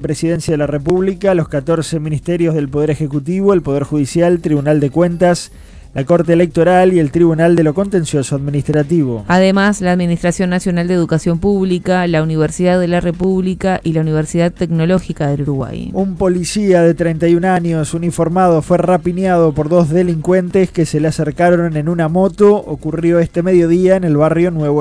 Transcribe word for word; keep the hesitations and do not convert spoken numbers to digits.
Presidencia de la República, los catorce ministerios del Poder Ejecutivo, el Poder Judicial, Tribunal de Cuentas, la Corte Electoral y el Tribunal de lo Contencioso Administrativo. Además, la Administración Nacional de Educación Pública, la Universidad de la República y la Universidad Tecnológica del Uruguay. Un policía de treinta y un años uniformado fue rapiñado por dos delincuentes que se le acercaron en una moto. Ocurrió este mediodía en el barrio Nuevo